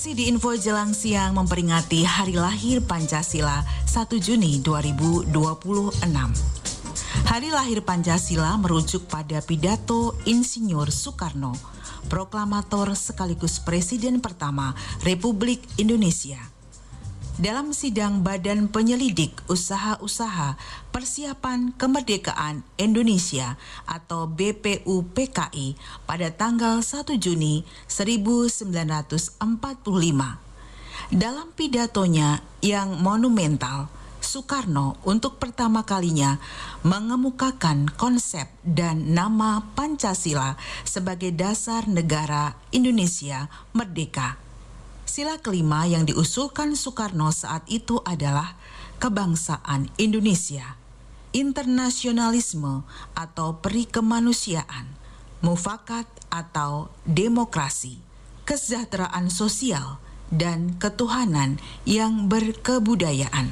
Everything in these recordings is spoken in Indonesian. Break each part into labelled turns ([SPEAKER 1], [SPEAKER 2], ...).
[SPEAKER 1] Masih di Info Jelang Siang memperingati Hari Lahir Pancasila 1 Juni 2026. Hari lahir Pancasila merujuk pada pidato Insinyur Soekarno, proklamator sekaligus Presiden pertama Republik Indonesia. Dalam sidang Badan Penyelidik Usaha-Usaha Persiapan Kemerdekaan Indonesia atau BPUPKI pada tanggal 1 Juni 1945. Dalam pidatonya yang monumental, Soekarno untuk pertama kalinya mengemukakan konsep dan nama Pancasila sebagai dasar negara Indonesia merdeka. Sila kelima yang diusulkan Soekarno saat itu adalah kebangsaan Indonesia, internasionalisme atau perikemanusiaan, mufakat atau demokrasi, kesejahteraan sosial, dan ketuhanan yang berkebudayaan.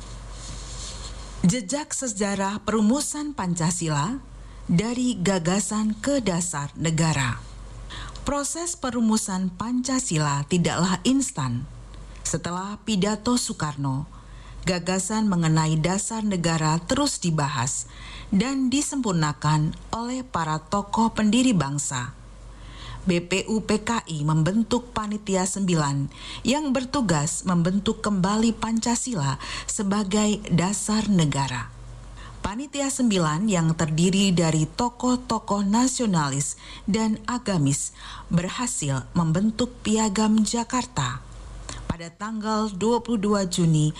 [SPEAKER 1] Jejak sejarah perumusan Pancasila dari gagasan ke dasar negara. Proses perumusan Pancasila tidaklah instan. Setelah pidato Soekarno, gagasan mengenai dasar negara terus dibahas dan disempurnakan oleh para tokoh pendiri bangsa. BPUPKI membentuk Panitia 9 yang bertugas membentuk kembali Pancasila sebagai dasar negara. Panitia 9 yang terdiri dari tokoh-tokoh nasionalis dan agamis berhasil membentuk Piagam Jakarta pada tanggal 22 Juni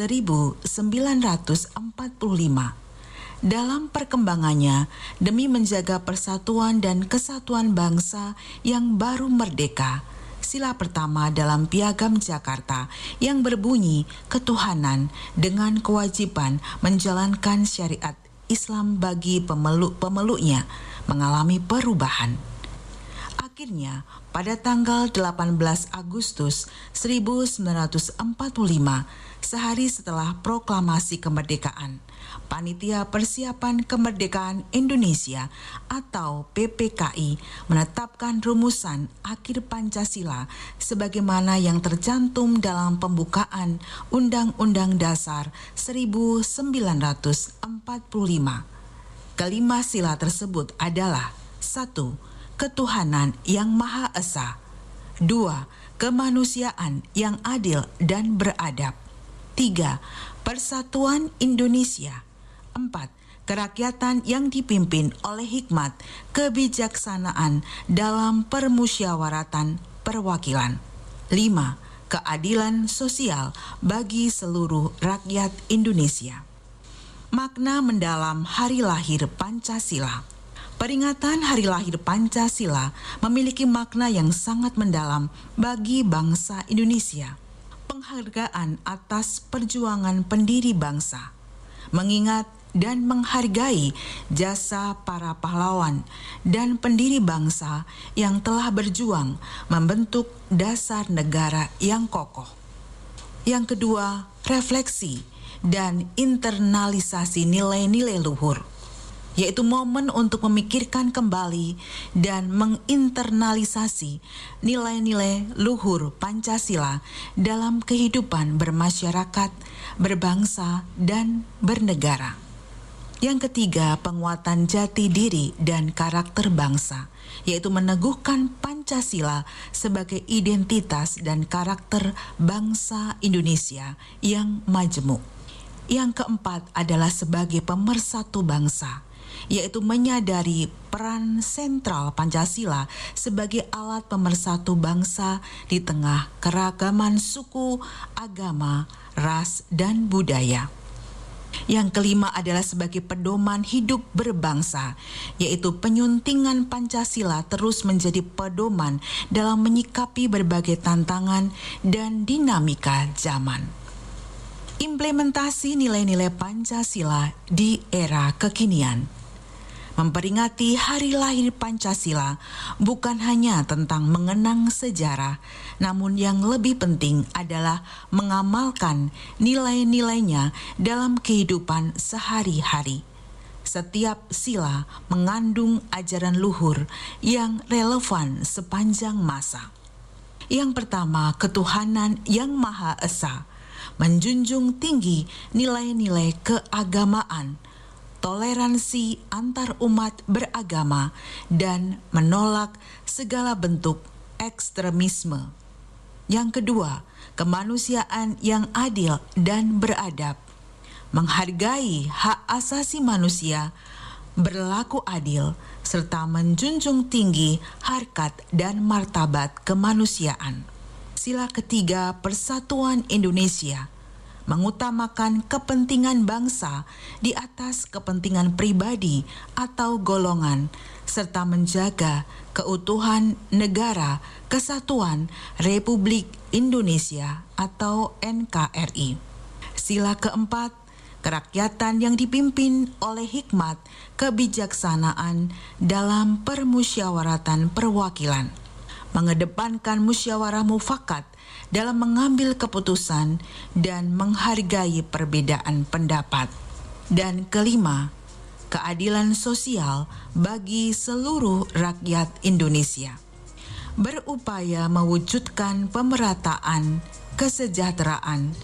[SPEAKER 1] 1945. Dalam perkembangannya, demi menjaga persatuan dan kesatuan bangsa yang baru merdeka, sila pertama dalam Piagam Jakarta yang berbunyi ketuhanan dengan kewajiban menjalankan syariat Islam bagi pemeluk-pemeluknya mengalami perubahan. Akhirnya, pada tanggal 18 Agustus 1945, sehari setelah proklamasi kemerdekaan, Panitia Persiapan Kemerdekaan Indonesia atau PPKI menetapkan rumusan akhir Pancasila sebagaimana yang tercantum dalam pembukaan Undang-Undang Dasar 1945. Kelima sila tersebut adalah 1. Ketuhanan yang Maha Esa. 2. Kemanusiaan yang adil dan beradab. 3. Persatuan Indonesia. 4. Kerakyatan yang dipimpin oleh hikmat kebijaksanaan dalam permusyawaratan perwakilan. 5. Keadilan sosial bagi seluruh rakyat Indonesia. Makna mendalam Hari Lahir Pancasila. Peringatan Hari Lahir Pancasila memiliki makna yang sangat mendalam bagi bangsa Indonesia. Penghargaan atas perjuangan pendiri bangsa, mengingat dan menghargai jasa para pahlawan dan pendiri bangsa yang telah berjuang membentuk dasar negara yang kokoh. Yang kedua, refleksi dan internalisasi nilai-nilai luhur, yaitu momen untuk memikirkan kembali dan menginternalisasi nilai-nilai luhur Pancasila dalam kehidupan bermasyarakat, berbangsa, dan bernegara. Yang ketiga, penguatan jati diri dan karakter bangsa, yaitu meneguhkan Pancasila sebagai identitas dan karakter bangsa Indonesia yang majemuk. Yang keempat adalah sebagai pemersatu bangsa, yaitu menyadari peran sentral Pancasila sebagai alat pemersatu bangsa di tengah keragaman suku, agama, ras, dan budaya. Yang kelima adalah sebagai pedoman hidup berbangsa, yaitu penyuntingan Pancasila terus menjadi pedoman dalam menyikapi berbagai tantangan dan dinamika zaman. Implementasi nilai-nilai Pancasila di era kekinian. Memperingati Hari Lahir Pancasila bukan hanya tentang mengenang sejarah, namun yang lebih penting adalah mengamalkan nilai-nilainya dalam kehidupan sehari-hari. Setiap sila mengandung ajaran luhur yang relevan sepanjang masa. Yang pertama, ketuhanan yang Maha Esa, menjunjung tinggi nilai-nilai keagamaan, toleransi antar umat beragama, dan menolak segala bentuk ekstremisme. Yang kedua, kemanusiaan yang adil dan beradab, menghargai hak asasi manusia, berlaku adil, serta menjunjung tinggi harkat dan martabat kemanusiaan. Sila ketiga, Persatuan Indonesia, mengutamakan kepentingan bangsa di atas kepentingan pribadi atau golongan, serta menjaga keutuhan negara Kesatuan Republik Indonesia atau NKRI. Sila keempat, kerakyatan yang dipimpin oleh hikmat kebijaksanaan dalam permusyawaratan perwakilan, mengedepankan musyawarah mufakat dalam mengambil keputusan dan menghargai perbedaan pendapat. Dan kelima, keadilan sosial bagi seluruh rakyat Indonesia, berupaya mewujudkan pemerataan, kesejahteraan,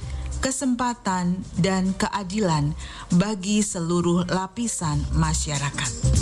[SPEAKER 1] kesempatan, dan keadilan bagi seluruh lapisan masyarakat.